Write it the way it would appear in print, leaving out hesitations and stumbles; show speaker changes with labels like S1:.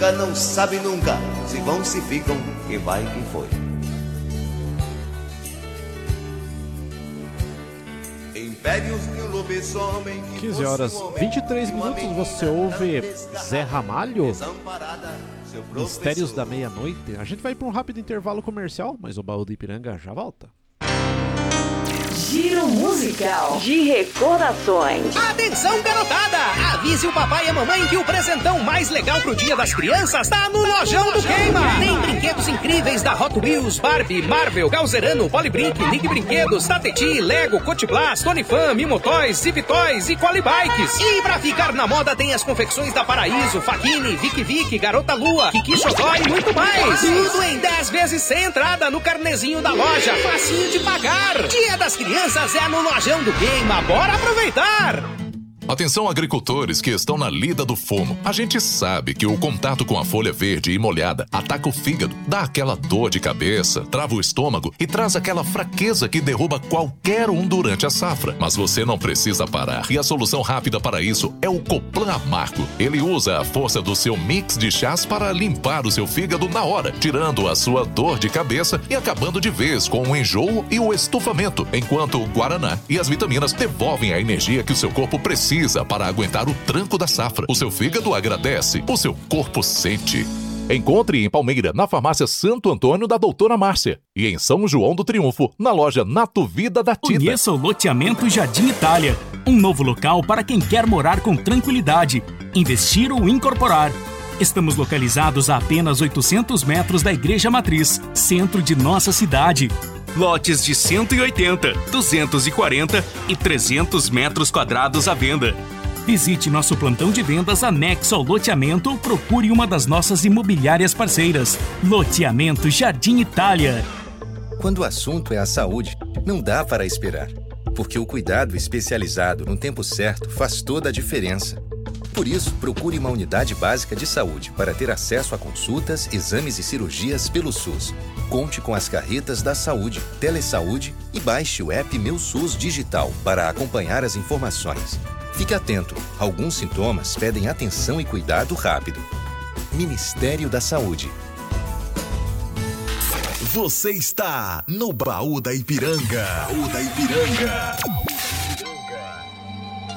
S1: Ipiranga não sabe nunca se vão, se ficam, que vai, que foi. Impérios de um lobisomem.
S2: 15 horas 23 minutos, você ouve Zé Ramalho, Mistérios da Meia-Noite. A gente vai para um rápido intervalo comercial, mas o Baú do Ipiranga já volta.
S3: Giro musical de recordações.
S4: Atenção, garotada! Avise o papai e a mamãe que o presentão mais legal pro Dia das Crianças tá no Lojão do Queima. Tem brinquedos incríveis da Hot Wheels, Barbie, Marvel, Galzerano, Polibrink, Lig Brinquedos, Tateti, Lego, Cotiblast, Tony Fan, Mimotoys, Zip Toys e Colibikes. E pra ficar na moda tem as confecções da Paraíso, Faquini, Vic Vic, Garota Lua, Kiki Xodó e muito mais. Tudo em 10 vezes sem entrada no carnezinho da loja. Facinho de pagar. Dia das Crianças é no Lojão do Queima, bora aproveitar!
S5: Atenção agricultores que estão na lida do fumo. A gente sabe que o contato com a folha verde e molhada ataca o fígado, dá aquela dor de cabeça, trava o estômago e traz aquela fraqueza que derruba qualquer um durante a safra. Mas você não precisa parar. E a solução rápida para isso é o Coplan Amargo. Ele usa a força do seu mix de chás para limpar o seu fígado na hora, tirando a sua dor de cabeça e acabando de vez com o enjoo e o estufamento, enquanto o Guaraná e as vitaminas devolvem a energia que o seu corpo precisa para aguentar o tranco da safra. O seu fígado agradece, o seu corpo sente. Encontre em Palmeira, na farmácia Santo Antônio da Doutora Márcia. E em São João do Triunfo, na loja Nato Vida da Tita.
S6: Conheça o loteamento Jardim Itália. Um novo local para quem quer morar com tranquilidade, investir ou incorporar. Estamos localizados a apenas 800 metros da Igreja Matriz, centro de nossa cidade. Lotes de 180, 240 e 300 metros quadrados à venda. Visite nosso plantão de vendas anexo ao loteamento ou procure uma das nossas imobiliárias parceiras. Loteamento Jardim Itália.
S7: Quando o assunto é a saúde, não dá para esperar. Porque o cuidado especializado no tempo certo faz toda a diferença. Por isso, procure uma unidade básica de saúde para ter acesso a consultas, exames e cirurgias pelo SUS. Conte com as carretas da saúde, Telesaúde e baixe o app Meu SUS Digital para acompanhar as informações. Fique atento, alguns sintomas pedem atenção e cuidado rápido. Ministério da Saúde.
S8: Você está no Baú da Ipiranga. Baú da Ipiranga.